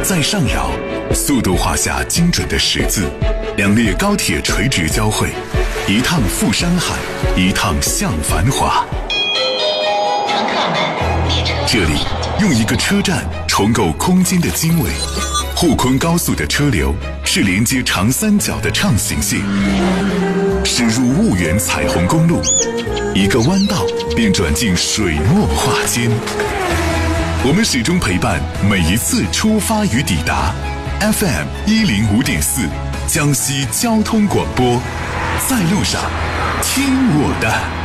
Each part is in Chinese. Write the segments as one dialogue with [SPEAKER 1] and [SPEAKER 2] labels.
[SPEAKER 1] 在上摇，速度画下精准的十字，两列高铁垂直交汇，一趟赴山海，一趟向繁华。
[SPEAKER 2] 乘客们，列车
[SPEAKER 1] 这里用一个车站重构空间的经纬。沪昆高速的车流是连接长三角的畅行线，驶入婺源彩虹公路，一个弯道便转进水墨画间。我们始终陪伴每一次出发与抵达。FM 105.4，江西交通广播，在路上，听我的。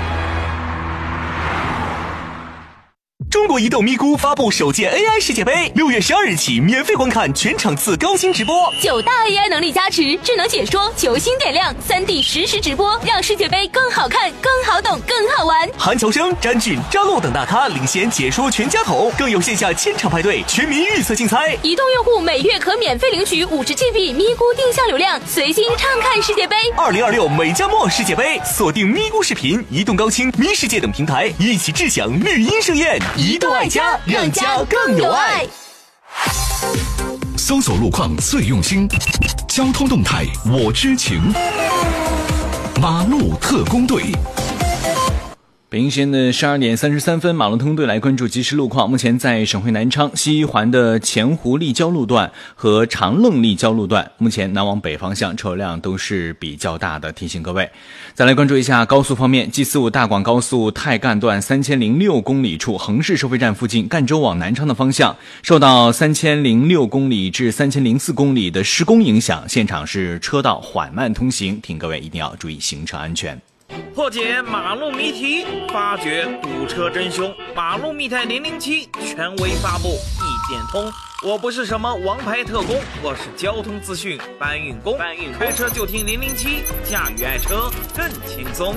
[SPEAKER 3] 中国移动咪咕发布首届 AI 世界杯，6月12日起免费观看全场次高清直播
[SPEAKER 4] ，9大 AI 能力加持，智能解说，球星点亮，3D 实时直播，让世界杯更好看、更好懂、更好玩。
[SPEAKER 3] 韩乔生、詹俊、张璐等大咖领衔解说全家桶，更有线下千场派对、全民预测竞猜。
[SPEAKER 4] 移动用户每月可免费领取50GB 咪咕定向流量，随心畅看世界杯。
[SPEAKER 3] 2026美加墨世界杯，锁定咪咕视频、移动高清、咪世界等平台，一起智享绿茵盛宴。移动爱家，让家更有爱。
[SPEAKER 1] 搜索路况最用心，交通动态我知情。马路特工队。
[SPEAKER 5] 北京时间的12点33分，马路特工队来关注即时路况。目前在省会南昌西一环的前湖立交路段和长愣立交路段，目前南往北方向车流量都是比较大的，提醒各位。再来关注一下高速方面， G45 大广高速太干段3006公里处横市收费站附近，赣州往南昌的方向受到3006公里至3004公里的施工影响，现场是车道缓慢通行，请各位一定要注意行车安全。
[SPEAKER 6] 破解马路谜题，发掘堵车真凶。马路密探007权威发布，一点通。我不是什么王牌特工，我是交通资讯搬运工。开车就听007，驾驭爱车更轻松。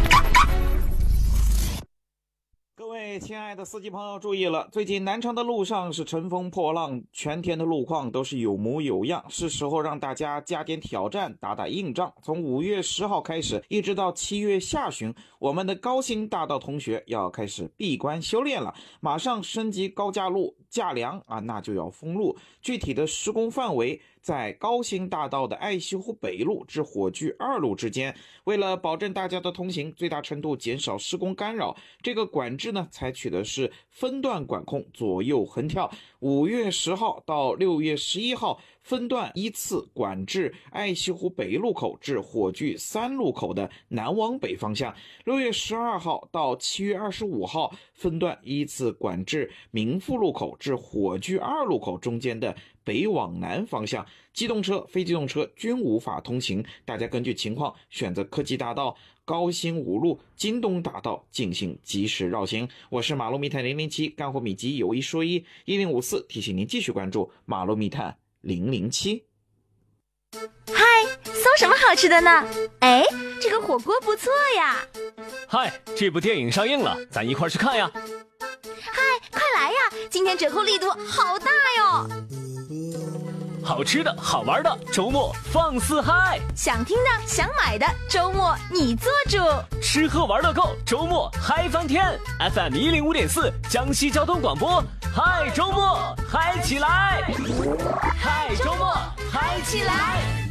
[SPEAKER 6] 各位亲爱的司机朋友注意了，最近南昌的路上是乘风破浪，全天的路况都是有模有样，是时候让大家加点挑战，打打硬仗。从5月10号开始，一直到7月下旬，我们的高新大道同学要开始闭关修炼了，马上升级高架路架梁啊，那就要封路。具体的施工范围在高新大道的爱西湖北路至火炬2路之间。为了保证大家的通行，最大程度减少施工干扰，这个管制呢采取的是分段管控，左右横跳。5月10号到6月11号分段依次管制爱西湖北路口至火炬3路口的南往北方向。6月12号到7月25号分段依次管制民富路口至火炬2路口中间的北往南方向，机动车、非机动车均无法通行，大家根据情况选择科技大道、高新5路、京东大道进行及时绕行。我是马路密探007，干货秘籍有一说一，1054提醒您继续关注马路密探007。
[SPEAKER 7] 嗨，搜什么好吃的呢？哎，这个火锅不错呀。
[SPEAKER 8] 嗨，这部电影上映了，咱一块去看呀。
[SPEAKER 7] 嗨，快来呀，今天折扣力度好大哟。
[SPEAKER 8] 好吃的好玩的，周末放肆嗨！
[SPEAKER 7] 想听的想买的，周末你做主。
[SPEAKER 8] 吃喝玩乐购，周末嗨翻天。 FM 105.4，江西交通广播，嗨周末嗨起来，嗨周末嗨起来。